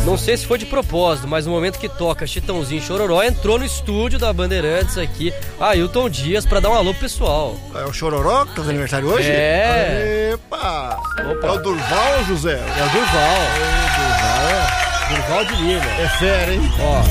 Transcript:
Não sei se foi de propósito, mas no momento que toca Chitãozinho e Chororó, entrou no estúdio da Bandeirantes aqui, Ailton Dias, pra dar um alô pessoal. É o Chororó que tá de aniversário hoje? É. Epa! Opa. É o Durval, José? É o Durval. É o Durval, Durval de Lima. é fera, hein? Ó.